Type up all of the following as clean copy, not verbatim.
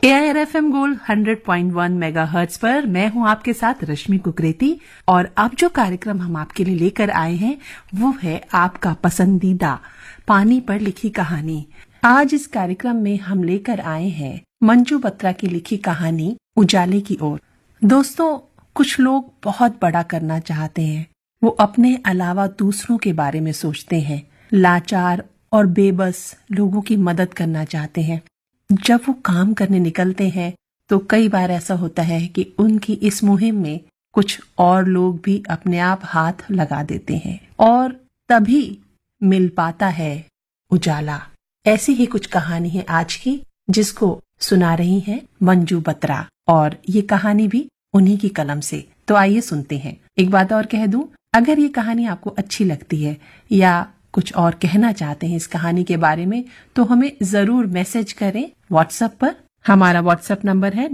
AIR FM gold 100.1 megahertz पर मैं हूं आपके साथ रश्मि कुकरेती और अब जो कार्यक्रम हम आपके लिए लेकर आए हैं वो है आपका पसंदीदा पानी पर लिखी कहानी। आज इस कार्यक्रम में हम लेकर आए हैं मंजू बत्रा की लिखी कहानी उजाले की ओर। दोस्तों, कुछ लोग बहुत बड़ा करना चाहते हैं। वो अपने अलावा दूसरों के बारे में सोचते हैं, लाचार और बेबस लोगों की मदद करना चाहते हैं। जब वो काम करने निकलते हैं तो कई बार ऐसा होता है कि उनकी इस मुहिम में कुछ और लोग भी अपने आप हाथ लगा देते हैं और तभी मिल पाता है उजाला। ऐसी ही कुछ कहानी है आज की, जिसको सुना रही हैं मंजू बत्रा, और ये कहानी भी उन्हीं की कलम से। तो आइए सुनते हैं। एक बात और कह दूं, अगर ये कहानी आपको अच्छी लगती है या कुछ और कहना चाहते हैं इस कहानी के बारे में, तो हमें जरूर मैसेज करें व्हाट्सएप पर। हमारा व्हाट्सएप नंबर है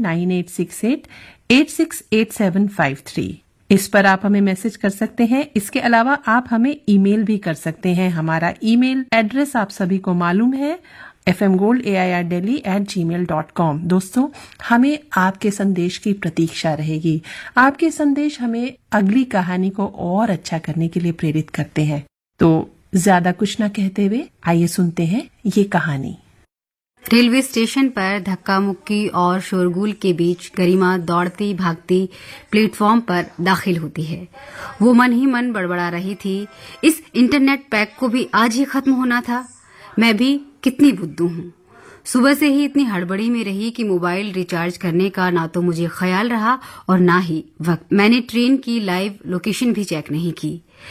9868868753। इस पर आप हमें मैसेज कर सकते हैं। इसके अलावा आप हमें ईमेल भी कर सकते हैं। हमारा ईमेल एड्रेस आप सभी को मालूम है, fmgold@airdelhi@gmail.com। दोस्तों, हमें आपके संदेश की प्रतीक्षा रहेगी। आपके संदेश हमें अगली कहानी को और अच्छा करने के लिए प्रेरित करते हैं। तो ज्यादा कुछ न कहते हुए आइए सुनते हैं ये कहानी। रेलवे स्टेशन पर धक्का मुक्की और शोरगुल के बीच गरिमा दौड़ती भागती प्लेटफॉर्म पर दाखिल होती है। वो मन ही मन बड़बड़ा रही थी, इस इंटरनेट पैक को भी आज ही खत्म होना था। मैं भी कितनी बुद्धू हूँ। सुबह से ही इतनी हड़बड़ी में रही कि मोबाइल रिचार्ज करने का ना तो मुझे ख्याल रहा और ना ही वक्त। मैंने ट्रेन की लाइव लोकेशन भी चेक नहीं की।